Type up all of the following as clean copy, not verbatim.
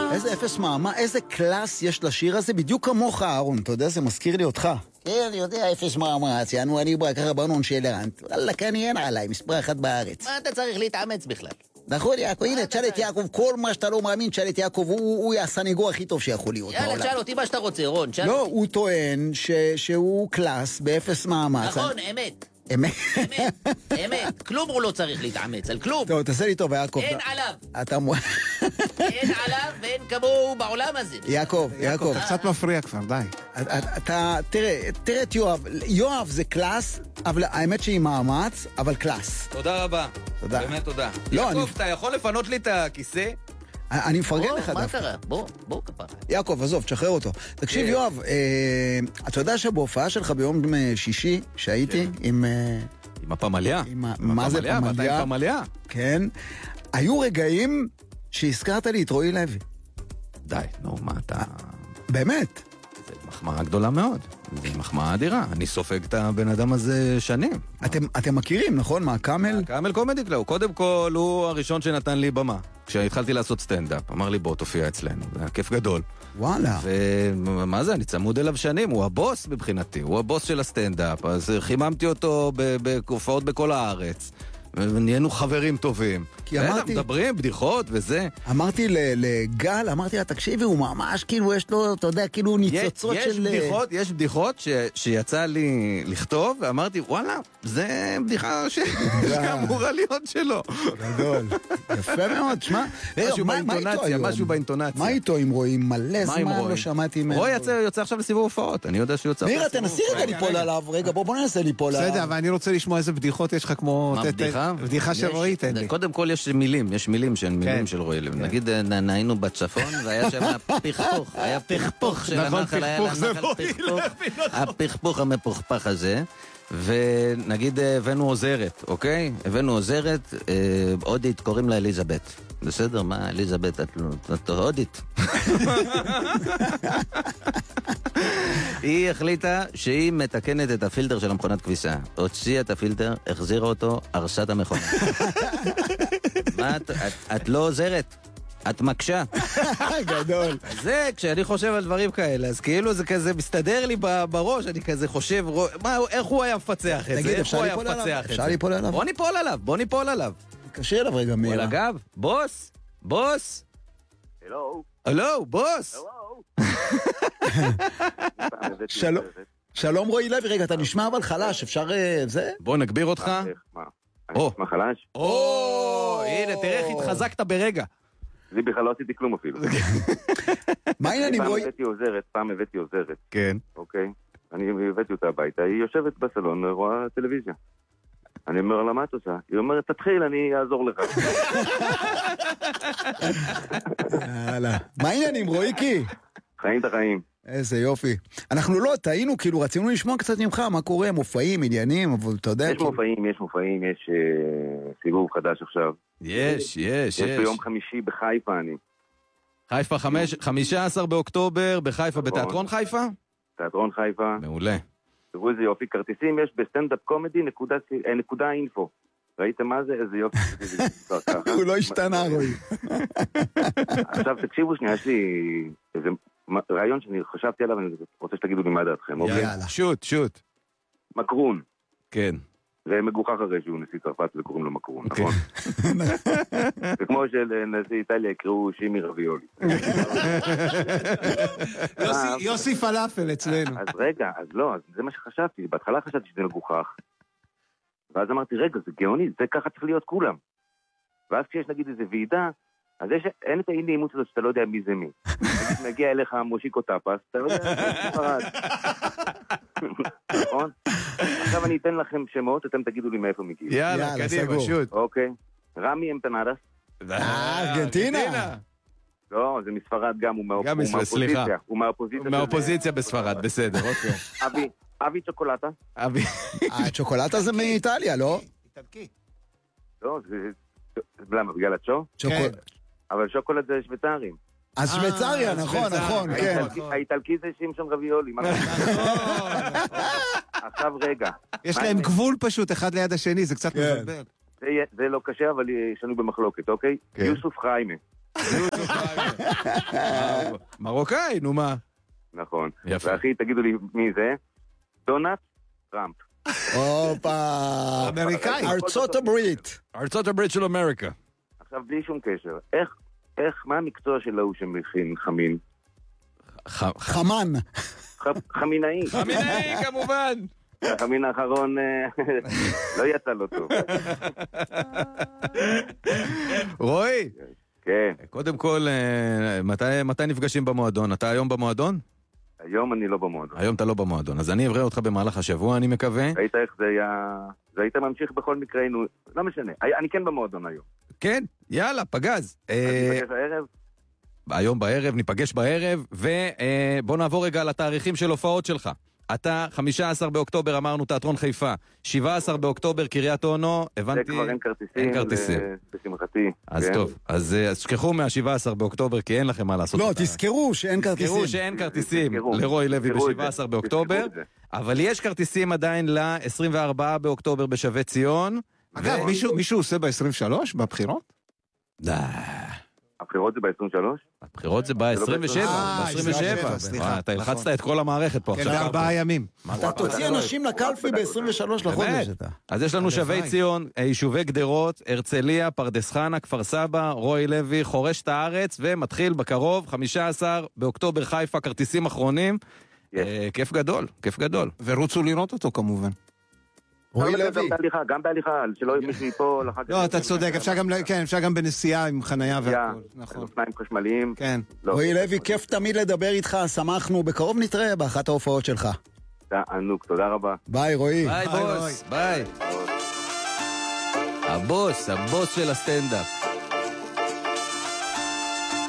איזה אפס מעמד, איזה קלאס יש לשיר הזה, בדיוק כמוך, אהרון, אתה יודע, זה מזכיר לי אותך. כן, אני יודע, אפס מאמץ, יענו אני בא ככה בנון שלרנט. וואלה, כאן אין עליי, מספר אחד בארץ. מה אתה צריך להתאמץ בכלל? נכון, יעקב, הנה, תשאל את יעקב, כל מה שאתה לא מאמין, תשאל את יעקב, הוא הסניגור הכי טוב שיכול להיות. יאללה, תשאל אותי מה שאתה רוצה, רון, תשאל. לא, הוא טוען שהוא קלאס באפס מאמץ. נכון, אמת. אמת. אמת. כלום הוא לא צריך להתאמץ, על כלום. טוב, תעשה לי טוב, יעקב. אין עליו. אתה... אין עליו ואין כמוהו בעולם הזה. יעקב. אתה קצת מפריע כבר, די. תראה את יואב. יואב זה קלאס, אבל האמת שהיא מאמץ, אבל קלאס. תודה רבה. תודה. באמת תודה. לא, יעקב, אתה יכול לפנות לי את הכיסא? אני מפרגן לך מה דווקא. קרה? בוא כפרה. יעקב, עזוב, תשחרר אותו. תקשיב, יואב, אתה יודע שבהופעה שלך ביום שישי, שהייתי עם... עם הפמליה. מה זה פמליה? ואתה עם פמליה. כן. היו רגעים שהזכרת לי את רועי לוי. די, נו, מה אתה... באמת. זה מחמאה גדולה מאוד. זה מחמאה אדירה. אני סופג את הבן אדם הזה שנים. אתם מכירים, נכון? מה, קאמל? קאמל קומדי קלאב. קודם כל, הוא הראשון שנתן לי במה. כשהתחלתי לעשות סטנדאפ, אמר לי בוא תופיע אצלנו. זה היה כיף גדול. וואלה. ומה זה? אני צמוד אליו שנים. הוא הבוס מבחינתי. הוא הבוס של הסטנדאפ. אז חיממתי אותו בהופעות בכל הארץ. ונהיינו חברים טובים. כי אמרתי... מדברים, בדיחות וזה. אמרתי לגל, אמרתי לה, תקשיבי, הוא ממש כאילו, יש לו, אתה יודע, כאילו ניצוצות של... יש בדיחות שיצא לי לכתוב, ואמרתי, וואלה, זה בדיחה שאמורה להיות שלו. גדול. יפה מאוד, שמה. משהו באינטונציה. מה איתו עם רועי? מלא זמן לא שמעתי ממנו. רועי יוצא עכשיו לסיבוב הופעות, אני יודע שהוא יוצא... מירה, תנסי רגע ליפול עליו. רגע, בוא ננסה ליפול עליו. בסדר, אבל אני רוצה לשמוע איזה בדיחות יש לך כמו... מה בדיחה? בדיחה של רועי, תן לי. קודם כל יש מילים שהן מילים של רועי לוי. נגיד, היינו בצפון, והיה שם פכפוך, היה פכפוך של הנחל, היה לנחל פכפוך, הפכפוך המפוכפך הזה, ונגיד הבאנו עוזרת, אוקיי? הבאנו עוזרת, הודית, קוראים לה אליזבת. בסדר? מה, אליזבת, את הודית. היא החליטה שהיא מתקנת את הפילטר של המכונת כביסה. הוציאה את הפילטר, החזירה אותו, הרסה את המכונה. מה, את לא עוזרת? את מקשה. גדול. זה, כשאני חושב על דברים כאלה, אז כאילו זה כזה מסתדר לי בראש, אני כזה חושב, איך הוא היה מפצח את זה? תגיד, אפשר ליפול עליו? בוא ניפול עליו. קשה אליו רגע, מירה. אגב, בוס. הלו, בוס. שלום רועי לוי, רגע, אתה נשמע אבל חלש, אפשר זה? בוא נגביר אותך. מה? אני נשמע חלש? הנה, תראה איך התחזקת ברגע. זה בכלל לא עשיתי כלום אפילו. מה העניינים רועי? פעם הבאתי עוזרת. כן. אוקיי? אני הבאתי אותה הביתה, היא יושבת בסלון, רואה טלוויזיה. אני אומר לה, מה את עושה? היא אומרת, תתחיל, אני אעזור לך. מה העניינים רועיקי? חיים את החיים. איזה יופי. אנחנו לא, טעינו, כאילו רצינו לשמוע קצת ממך, מה קורה, מופעים, עניינים, אבל אתה יודע... יש מופעים, יש סיבוב חדש עכשיו. יש. יש ביום חמישי בחיפה אני. חיפה 15 באוקטובר, בחיפה, בתיאטרון חיפה? תיאטרון חיפה. מעולה. תראו איזה יופי, כרטיסים יש בסטנדאפ קומדי נקודה אינפו. ראיתם מה זה? איזה יופי. הוא לא השתנה רועי. עכשיו תקשיבו שנייה, יש לי איזה רעיון שאני חשבתי עליו, אני רוצה שתגידו לי מה דעתכם. יאללה, שוט. מקרון. כן. זה מגוחך הרי שהוא נשיא צרפת וקוראים לו מקרון, נכון? זה כמו שלנשיא איטליה יקראו שימי רביולי. יוסי פלאפל אצלנו. אז רגע, אז לא, זה מה שחשבתי. בהתחלה חשבתי שזה מגוחך. ואז אמרתי, רגע, זה גאוני, זה ככה צריך להיות כולם. ואז כשיש נגיד איזה ועידה, אז אין את האי נעימות הזאת שאתה לא יודע מי זה מי. מגיע אליך מושיקו טאפס, אתה לא יודע, זה פרד. נכון? עכשיו אני אתן לכם שמות, אתם תגידו לי מאיפה מגיעים. יאללה, קדימה, שוט. אוקיי. רמי אמפנדס. ארגנטינה. לא, זה מספרד גם, הוא מהאופוזיציה. הוא מהאופוזיציה בספרד, בסדר, אוקיי. אבי צ'וקולטה. צ'וקולטה זה מאיטליה, לא? איטלקי. לא, זה... למה, בגלל הצ'ו? אבל שוקולד זה שוויצרים. אז שוויצריה, נכון, כן. האיטלקי זה שמשון רביולי. עכשיו רגע. יש להם גבול פשוט אחד ליד השני, זה קצת מבלבל. זה לא קשה, אבל יש לנו במחלוקת, אוקיי? יוסוף חיימה. מרוקאי, נו מה. נכון. יפה. ואחי, תגידו לי מי זה? דונלד טראמפ. הופה. אמריקאי. ארצות הברית. ארצות הברית של אמריקה. עכשיו, בלי שום קשר, מה המקצוע של ההוא שמכין חמין? חמן. חמינאי. חמינאי, כמובן. החמין האחרון לא יצא לו טוב. רועי, כן. קודם כל, מתי נפגשים במועדון? אתה היום במועדון? היום אני לא במועדון. היום אתה לא במועדון, אז אני אברא אותך במהלך השבוע, אני מקווה. ראית איך זה היה... זה היית ממשיך בכל מקרה, לא משנה. אני כן במועדון היום. כן, יאללה, פגז. ניפגש הערב? היום בערב, ניפגש בערב, ובוא נעבור רגע לתאריכים של הופעות שלך. אתה 15 באוקטובר אמרנו תיאטרון חיפה, 17 באוקטובר קריית אונו, הבנתי... זה כבר אין כרטיסים. אין כרטיסים. בשמחתי. אז כן. טוב, אז תשכחו מה-17 באוקטובר, כי אין לכם מה לעשות. לא, תזכרו שאין כרטיסים. תזכרו שאין כרטיסים תזכרו. לרועי לוי תזכרו את ב-17 זה. באוקטובר, תזכרו את זה. אבל יש כרטיסים עדיין ל-24 באוקטובר בשבי ציון. אגב, מישהו עושה ב-23 בבחירות? הבחירות זה ב-23? הבחירות זה ב-27, ב-27. סליחה. אתה הלחצת את כל המערכת פה כן, עכשיו. ב4 ימים. אתה תוציא אנשים לקלפי ב-23 לחודש. אתה. אז יש לנו שבי ציון, יישובי גדרות, הרצליה, פרדס חנה, כפר סבא, רועי לוי, חורש את הארץ, ומתחיל בקרוב, 15 באוקטובר חיפה, כרטיסים אחרונים. כיף גדול, כיף גדול. ורוצו לראות אותו כמובן. רועי לוי. גם בהליכה, שלא יהיה מישהו מפה לחג... לא, אתה צודק, אפשר גם בנסיעה עם חניה והכל. נכון. אופניים חשמליים. כן. רועי לוי, כיף תמיד לדבר איתך, שמחנו, בקרוב נתראה באחת ההופעות שלך. תענוג, תודה רבה. ביי רועי. ביי בוס, ביי. הבוס של הסטנדאפ.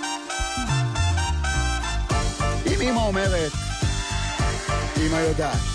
אם אמא אומרת, אמא יודעת.